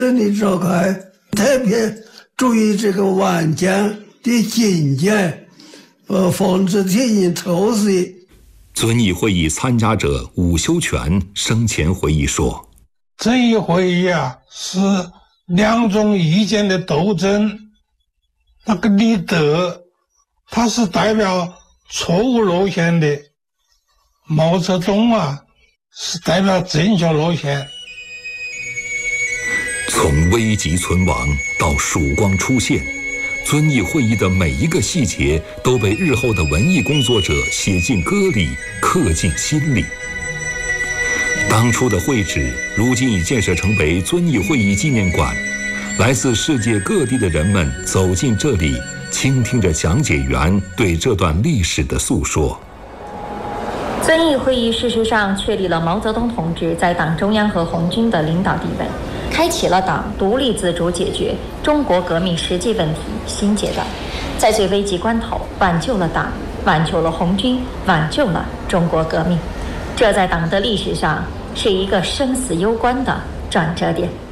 整理召开，特别注意这个晚间的警戒，防止进行偷袭。 遵义会议参加者伍修权生前回忆说：“ 这一会议是两种意见的斗争，那个李德他是代表错误路线的，毛泽东是代表正确路线。” 从危急存亡到曙光出现，遵义会议的每一个细节都被日后的文艺工作者写进歌里，刻进心里。当初的会址如今已建设成为遵义会议纪念馆，来自世界各地的人们走进这里，倾听着讲解员对这段历史的诉说。 遵义会议事实上确立了毛泽东同志在党中央和红军的领导地位，开启了党独立自主解决中国革命实际问题新阶段，在最危急关头挽救了党，挽救了红军，挽救了中国革命。这在党的历史上是一个生死攸关的转折点。